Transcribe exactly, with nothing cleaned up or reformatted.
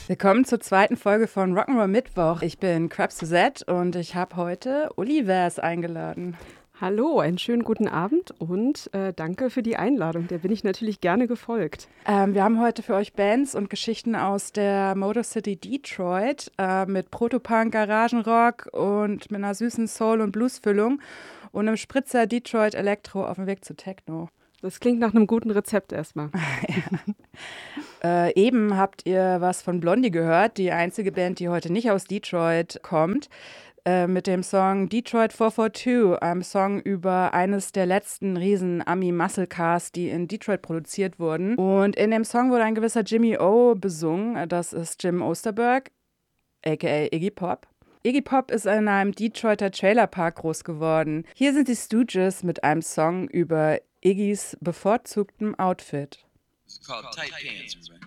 Willkommen zur zweiten Folge von Rock'n'Roll Mittwoch. Ich bin Crabs Suzette und ich habe heute Olivers eingeladen. Hallo, einen schönen guten Abend und äh, danke für die Einladung. Der bin ich natürlich gerne gefolgt. Ähm, wir haben heute für euch Bands und Geschichten aus der Motor City Detroit äh, mit Protopunk, Garagenrock und mit einer süßen Soul- und Bluesfüllung und einem Spritzer Detroit Elektro auf dem Weg zu Techno. Das klingt nach einem guten Rezept erstmal. ja. äh, eben habt ihr was von Blondie gehört, die einzige Band, die heute nicht aus Detroit kommt. Mit dem Song Detroit vier vier zwei, einem Song über eines der letzten riesen Ami-Muscle-Cars, die in Detroit produziert wurden. Und in dem Song wurde ein gewisser Jimmy O besungen, das ist Jim Osterberg, aka Iggy Pop. Iggy Pop ist in einem Detroiter Trailerpark groß geworden. Hier sind die Stooges mit einem Song über Iggys bevorzugtem Outfit. It's called tight pants, right?